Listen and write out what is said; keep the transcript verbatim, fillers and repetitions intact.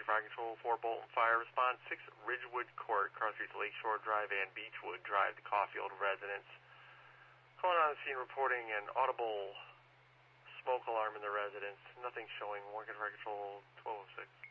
Deputy Fire Control four, Bolton Fire. Response six, Ridgewood Court, Cross Streets, Lakeshore Drive, and Beechwood Drive, the Caulfield residence. Calling on the scene, reporting an audible smoke alarm in the residence. Nothing showing. Morgan Fire Control twelve oh six.